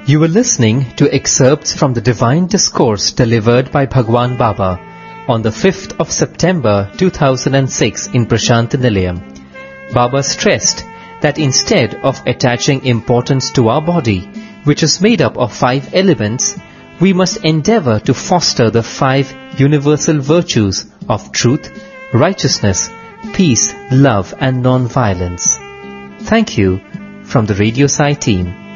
You were listening to excerpts from the Divine Discourse delivered by Bhagwan Baba on the 5th of September 2006 in Prasanthi Nilayam. Baba stressed that instead of attaching importance to our body, which is made up of 5 elements, we must endeavor to foster the 5 universal virtues of truth, righteousness, peace, love and non-violence. Thank you from the Radio Sai team.